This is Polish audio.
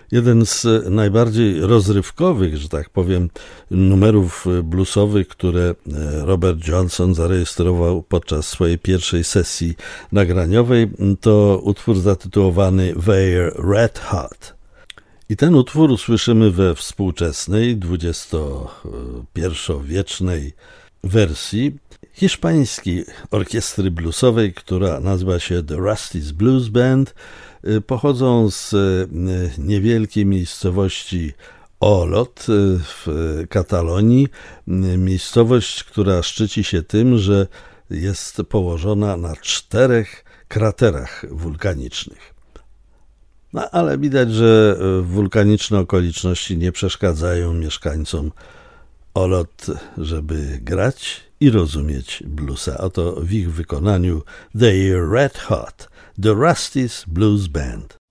Jeden z najbardziej rozrywkowych, że tak powiem, numerów bluesowych, które Robert Johnson zarejestrował podczas swojej pierwszej sesji nagraniowej, to utwór zatytułowany They're Red Hot. I ten utwór usłyszymy we współczesnej, XXI-wiecznej wersji hiszpańskiej orkiestry bluesowej, która nazywa się The Rusty's Blues Band. Pochodzą z niewielkiej miejscowości Olot w Katalonii. Miejscowość, która szczyci się tym, że jest położona na 4 kraterach wulkanicznych. No, ale widać, że wulkaniczne okoliczności nie przeszkadzają mieszkańcom Olot, żeby grać i rozumieć bluesa. Oto w ich wykonaniu They're Red Hot, The Rusty's Blues Band.